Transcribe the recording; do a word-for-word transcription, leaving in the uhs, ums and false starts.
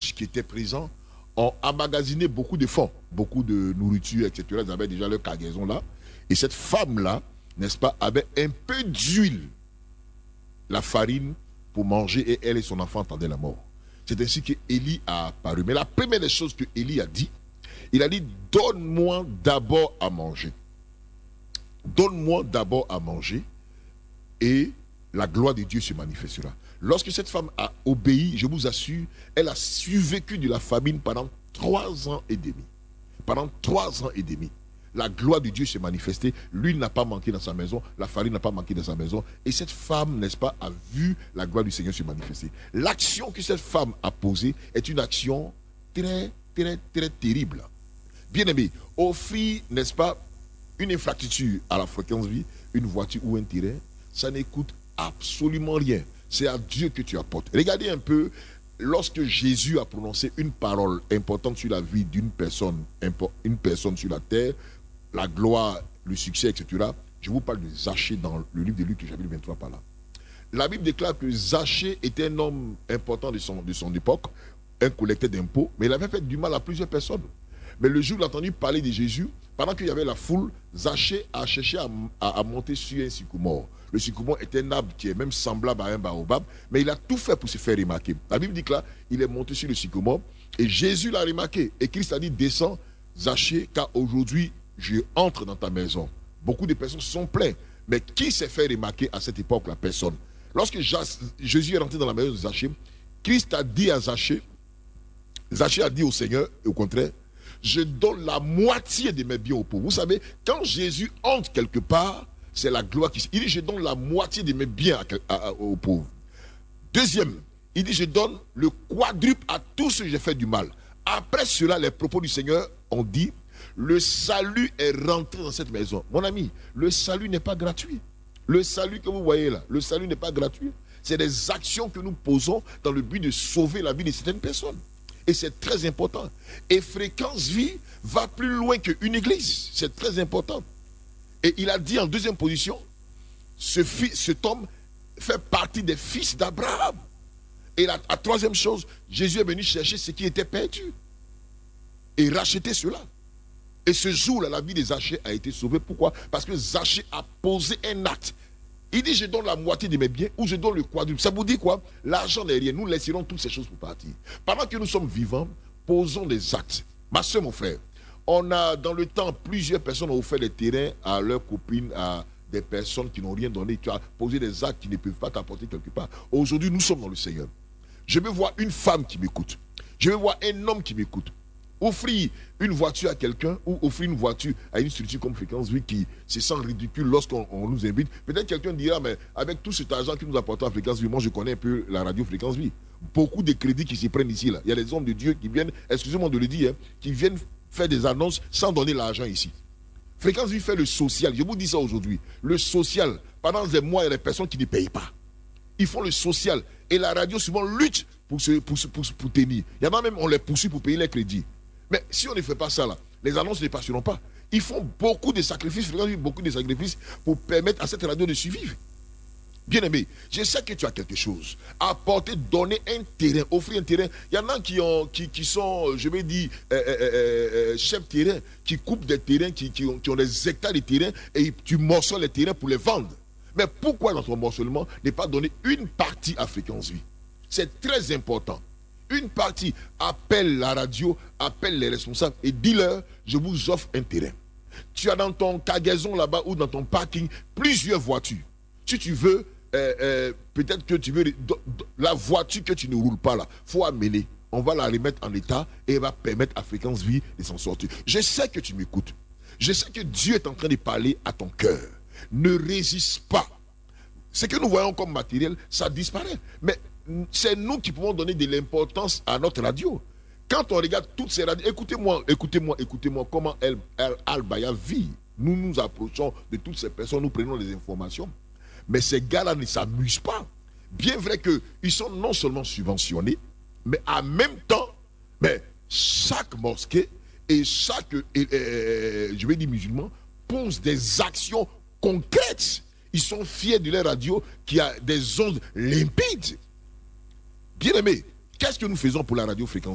riches qui étaient présents ont emmagasiné beaucoup de fonds, beaucoup de nourriture, et cetera. Ils avaient déjà leur cargaison là. Et cette femme-là, n'est-ce pas, avait un peu d'huile, la farine pour manger, et elle et son enfant attendaient la mort. C'est ainsi que Élie a apparu. Mais la première des choses que Élie a dit, il a dit, donne-moi d'abord à manger. Donne-moi d'abord à manger et la gloire de Dieu se manifestera. Lorsque cette femme a obéi, je vous assure, elle a survécu de la famine pendant trois ans et demi. Pendant trois ans et demi. La gloire de Dieu s'est manifestée. L'huile n'a pas manqué dans sa maison. La farine n'a pas manqué dans sa maison. Et cette femme, n'est-ce pas, a vu la gloire du Seigneur se manifester. L'action que cette femme a posée est une action très, très, très terrible. Bien-aimé, offrir, n'est-ce pas, une infrastructure à la fréquence vie, une voiture ou un terrain, ça ne coûte absolument rien. C'est à Dieu que tu apportes. Regardez un peu, lorsque Jésus a prononcé une parole importante sur la vie d'une personne, une personne sur la terre, la gloire, le succès, et cetera. Je vous parle de Zachée dans le livre de Luc, chapitre vingt-trois, par là. La Bible déclare que Zachée était un homme important de son, de son époque, un collecteur d'impôts, mais il avait fait du mal à plusieurs personnes. Mais le jour où il a entendu parler de Jésus, pendant qu'il y avait la foule, Zachée a cherché à, à, à monter sur un sycomore. Le sycomore est un arbre qui est même semblable à un baobab, mais il a tout fait pour se faire remarquer. La Bible dit que là, il est monté sur le sycomore et Jésus l'a remarqué. Et Christ a dit, descends, Zachée, car aujourd'hui, je entre dans ta maison. Beaucoup de personnes sont pleines. Mais qui s'est fait remarquer à cette époque? La personne. Lorsque Jésus est rentré dans la maison de Zachée, Christ a dit à Zachée, Zachée a dit au Seigneur, et au contraire, je donne la moitié de mes biens aux pauvres. Vous savez, quand Jésus entre quelque part, c'est la gloire qui... Il dit, je donne la moitié de mes biens à, à, à, aux pauvres. Deuxième, il dit, je donne le quadruple à tous ceux que j'ai fait du mal. Après cela, les propos du Seigneur ont dit, le salut est rentré dans cette maison. Mon ami, le salut n'est pas gratuit. Le salut que vous voyez là, le salut n'est pas gratuit. C'est des actions que nous posons dans le but de sauver la vie de certaines personnes. Et c'est très important. Et Fréquence Vie va plus loin qu'une église. C'est très important. Et il a dit en deuxième position, ce fils, cet homme fait partie des fils d'Abraham. Et la, la troisième chose, Jésus est venu chercher ce qui était perdu. Et racheter cela. Et ce jour-là, la vie de Zachée a été sauvée. Pourquoi? Parce que Zachée a posé un acte. Il dit, je donne la moitié de mes biens ou je donne le quadruple. Ça vous dit quoi? L'argent n'est rien. Nous laisserons toutes ces choses pour partir. Pendant que nous sommes vivants, posons des actes. Ma soeur, mon frère, on a dans le temps, plusieurs personnes ont offert des terrains à leurs copines, à des personnes qui n'ont rien donné. Tu as posé des actes qui ne peuvent pas t'apporter quelque part. Aujourd'hui, nous sommes dans le Seigneur. Je veux voir une femme qui m'écoute. Je veux voir un homme qui m'écoute. Offrir une voiture à quelqu'un ou offrir une voiture à une structure comme Fréquence Vie qui se sent ridicule lorsqu'on nous invite. Peut-être quelqu'un dira, mais avec tout cet argent que nous apportons à Fréquence Vie, moi je connais un peu la radio Fréquence Vie. Beaucoup de crédits qui s'y prennent ici. Là. Il y a des hommes de Dieu qui viennent, excusez-moi de le dire, hein, qui viennent faire des annonces sans donner l'argent ici. Fréquence Vie fait le social. Je vous dis ça aujourd'hui. Le social, pendant des mois, il y a des personnes qui ne payent pas. Ils font le social. Et la radio souvent lutte pour, se, pour, pour, pour tenir. Il y en a même, on les poursuit pour payer les crédits. Mais si on ne fait pas ça là, les annonces ne passeront pas. Ils font beaucoup de sacrifices, beaucoup de sacrifices pour permettre à cette radio de survivre. Bien aimé, je sais que tu as quelque chose. Apporter, donner un terrain, offrir un terrain. Il y en a qui, ont, qui, qui sont, je vais dire, euh, euh, euh, chefs terrain, qui coupent des terrains, qui, qui, ont, qui ont des hectares de terrain et tu morceaux les terrains pour les vendre. Mais pourquoi dans ton morcellement ne pas donner une partie à Fréquence Vie? C'est très important. Une partie, appelle la radio, appelle les responsables et dis-leur, je vous offre un terrain. Tu as dans ton cargaison là-bas ou dans ton parking plusieurs voitures. Si tu veux, euh, euh, peut-être que tu veux, la voiture que tu ne roules pas là, il faut amener. On va la remettre en état et elle va permettre à Fréquence Vie de s'en sortir. Je sais que tu m'écoutes. Je sais que Dieu est en train de parler à ton cœur. Ne résiste pas. Ce que nous voyons comme matériel, ça disparaît. Mais c'est nous qui pouvons donner de l'importance à notre radio. Quand on regarde toutes ces radios, écoutez-moi, écoutez-moi, écoutez-moi comment El, El Al-Baya vit. Nous nous approchons de toutes ces personnes, nous prenons les informations. Mais ces gars-là ne s'amusent pas. Bien vrai qu'ils sont non seulement subventionnés, mais en même temps, mais chaque mosquée et chaque, euh, euh, je vais dire musulman, pose des actions concrètes. Ils sont fiers de leur radio qui a des ondes limpides. Bien aimé, qu'est-ce que nous faisons pour la radio Fréquence?